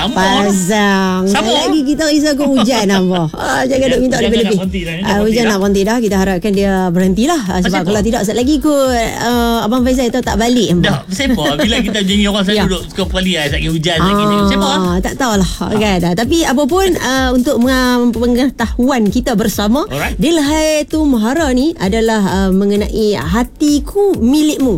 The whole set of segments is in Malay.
Pasang. Lagi kita risau ke hujan apa. Jangan duk minta lebih-lebih. Hujan nak berhenti dah. Kita harapkan dia berhentilah. Sebab kalau tidak sekejap lagi kot Abang Faizal itu tak balik. Dah, siapa? Bila kita janji orang saya duduk suka pali sekali hujan siapa? Tak tahulah kan. Tapi apapun untuk pengetahuan kita bersama, Dilhai tu Mahara ni adalah mengenai hatiku milikmu.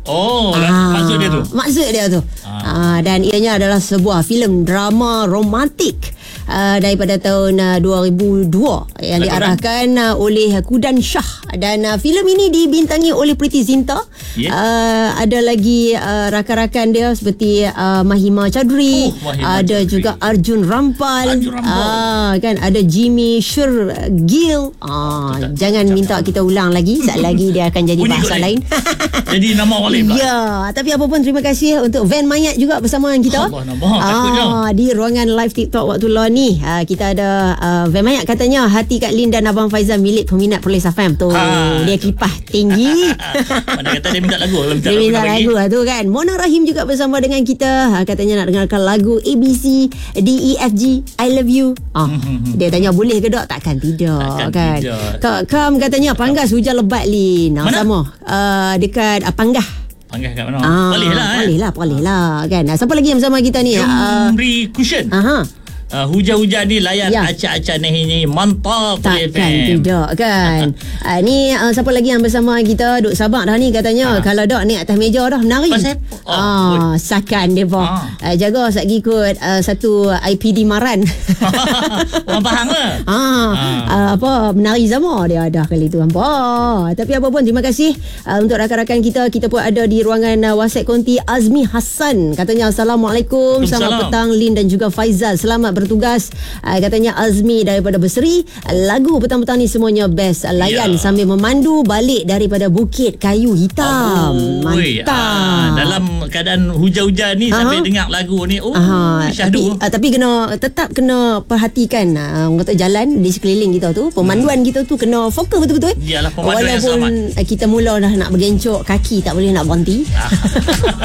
Maksud dia tu. Dan ianya adalah sebuah filem drama romantik daripada tahun 2002 yang diarahkan oleh Kudan Shah, dan filem ini dibintangi oleh Priti Zinta. Ada lagi rakan-rakan dia seperti Mahima Chadri, ada juga Arjun Rampal, kan, ada Jimmy Shergill. Jangan minta kita ulang lagi, sekejap lagi dia akan jadi bahasa lain. Jadi nama orang lain pula. Ya, tapi apa pun terima kasih untuk Van Mayat juga bersama dengan kita. Di ruangan live TikTok waktu law ni. Kita ada Van Mayat katanya hati Kak Lin dan Abang Faizal milik peminat Perlis FM tu. Dia kipas tinggi. Mana kata dia minta lagu. Dia minta lagu tu kan. Mona Rahim juga bersama dengan kita. Katanya nak dengarkan lagu ABC DEFG I Love You. Dia tanya boleh ke tak? Takkan tidak kan. Kak Kam katanya Panggas hujan lebat Lin. Sama dekat Panggah. Panggah kat mana? Boleh lah kan. Siapa lagi yang bersama kita ni? Jumri Cushion. Hujan-hujan ni layan acak-acak ni mantap. Takkan tidak kan. Ni siapa lagi yang bersama kita? Duk sabar dah ni katanya. Kalau dok ni atas meja dah menari. Sakan dia pun. Jaga sat ikut satu IPD Maran. Orang Pahang ke? Apa menari sama dia ada kali tu hampa. Tapi apa pun terima kasih untuk rakan-rakan kita. Kita pun ada di ruangan WhatsApp konti. Azmi Hassan katanya Assalamualaikum. Selamat petang Lin dan juga Faizal. Selamat bertugas. Katanya Azmi daripada Berseri. Lagu petang-petang ni semuanya best. Layan sambil memandu balik daripada Bukit Kayu Hitam. Mantap. Dalam keadaan hujan-hujan ni sampai dengar lagu ni syahdu. Tapi tetap kena perhatikan kata jalan di sekeliling kita tu. Pemanduan kita tu kena fokus betul-betul. Yalah, pemanduan yang walaupun kita mula dah nak bergencok kaki tak boleh nak berhenti.